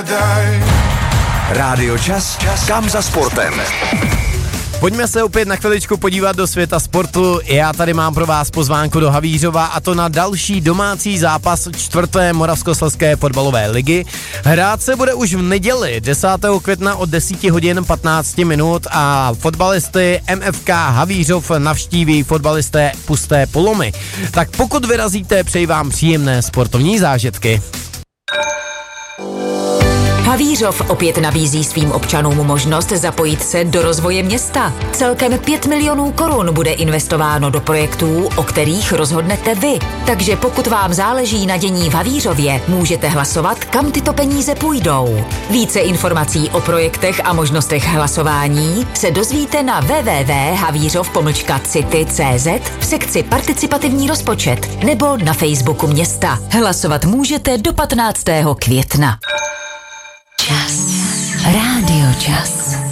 Rádio Čas, kam za sportem. Pojďme se opět na chviličku podívat do světa sportu. Já tady mám pro vás pozvánku do Havířova, a to na další domácí zápas 4. Moravskoslezské fotbalové ligy. Hrát se bude už v neděli 10. května od 10 hodin 15 minut a fotbalisty MFK Havířov navštíví fotbalisté Pusté Polomy. Tak pokud vyrazíte, přeji vám příjemné sportovní zážitky. Havířov opět nabízí svým občanům možnost zapojit se do rozvoje města. Celkem 5 milionů korun bude investováno do projektů, o kterých rozhodnete vy. Takže pokud vám záleží na dění v Havířově, můžete hlasovat, kam tyto peníze půjdou. Více informací o projektech a možnostech hlasování se dozvíte na www.havířov.city.cz v sekci participativní rozpočet nebo na Facebooku města. Hlasovat můžete do 15. května. Čas. Rádio Čas.